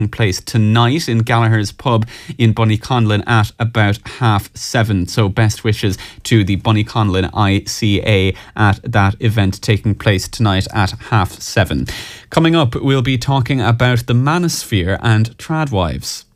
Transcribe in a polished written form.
place tonight in Gallagher's Pub in Bonnyconlin at about 7:30. So best wishes to the Bonnyconlin ICA at that event taking place tonight at 7:30. Coming up, we'll be talking about the manosphere and tradwives.